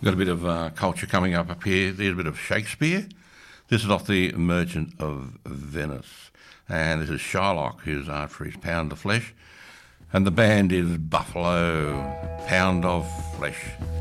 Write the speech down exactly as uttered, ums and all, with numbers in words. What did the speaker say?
We've got a bit of uh, culture coming up up here. There's a bit of Shakespeare. This is off The Merchant of Venice. And this is Shylock, who's after his pound of flesh. And the band is Buffalo, Pound of Flesh.